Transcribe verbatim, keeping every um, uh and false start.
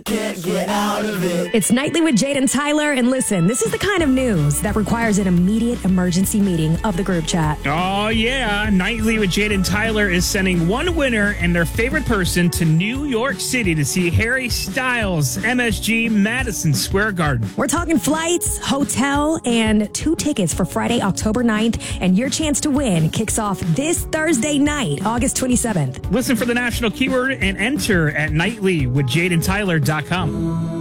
Can't get out of it. It's Nightly with Jade and Tyler, and listen, this is the kind of news that requires an immediate emergency meeting of the group chat. Oh, yeah. Nightly with Jade and Tyler is sending one winner and their favorite person to New York City to see Harry Styles, M S G, Madison Square Garden. We're talking flights, hotel, and two tickets for Friday, October ninth, and your chance to win kicks off this Thursday night, August twenty-seventh. Listen for the national keyword and enter at nightly with jade and tyler dot com.